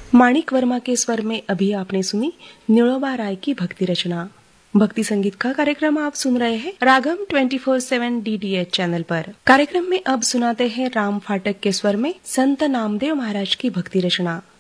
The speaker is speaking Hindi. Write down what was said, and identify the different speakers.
Speaker 1: माणिक वर्मा के स्वर में अभी आपने सुनी नीलोबा राय की भक्ति रचना। भक्ति संगीत का कार्यक्रम आप सुन रहे हैं रागम 24/7 DTH चैनल पर। कार्यक्रम में अब सुनाते हैं राम फाटक के स्वर में संत नामदेव महाराज की भक्ति रचना।